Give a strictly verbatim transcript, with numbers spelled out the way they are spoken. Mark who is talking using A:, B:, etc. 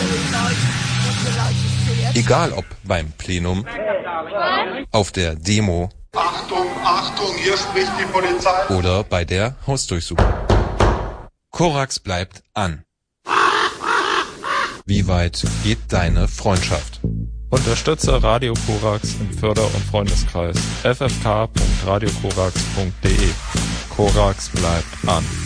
A: Egal ob beim Plenum, auf der Demo,
B: Achtung, Achtung, hier spricht die Polizei.
A: Oder bei der Hausdurchsuchung. Korax bleibt an. Wie weit geht deine Freundschaft?
C: Unterstütze Radio Korax im Förder- und Freundeskreis f f k punkt radio korax punkt d e. Korax bleibt an.